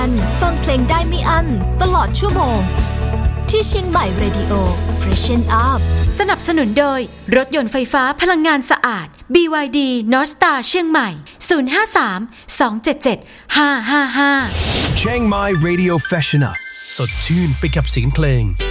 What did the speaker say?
กันฟังเพลงได้ไม่อั้นตลอดชั่วโมงที่เชียงใหม่ Radio Freshen Up สนับสนุนโดยรถยนต์ไฟฟ้าพลังงานสะอาด BYD North Star เชียงใหม่053 277 555 Chiang Mai Radio Freshen Up สดชื่นไปกับเสียงเพลง